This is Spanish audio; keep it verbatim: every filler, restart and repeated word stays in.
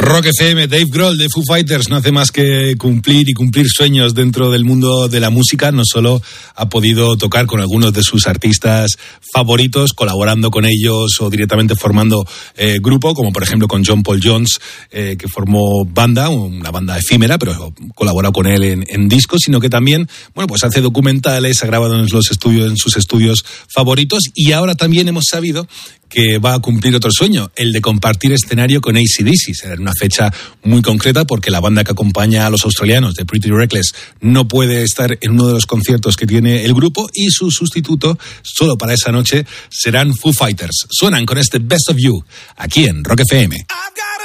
Rock F M, Dave Grohl de Foo Fighters no hace más que cumplir y cumplir sueños dentro del mundo de la música. No solo ha podido tocar con algunos de sus artistas favoritos, colaborando con ellos o directamente formando eh, grupo, como por ejemplo con John Paul Jones, eh, que formó banda, una banda efímera, pero colaboró con él en, en discos, sino que también, bueno, pues hace documentales, ha grabado en los estudios, en sus estudios favoritos, y ahora también hemos sabido que va a cumplir otro sueño, el de compartir escenario con A C D C. Será en una fecha muy concreta porque la banda que acompaña a los australianos de Pretty Reckless no puede estar en uno de los conciertos que tiene el grupo, y su sustituto solo para esa noche serán Foo Fighters. Suenan con este Best of You aquí en Rock F M.